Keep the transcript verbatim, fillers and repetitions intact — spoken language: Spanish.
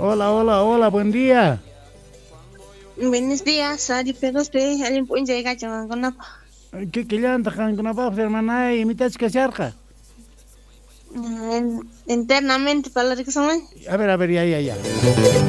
Hola, hola, hola, buen día. Buenos días, Ari, pero usted, alguien puede llegar a con ¿Qué que llanta, Jan, con la pausa, hermana? ¿Y mitad que charca? internamente para la que son. A ver, a ver, ya, ya, ya.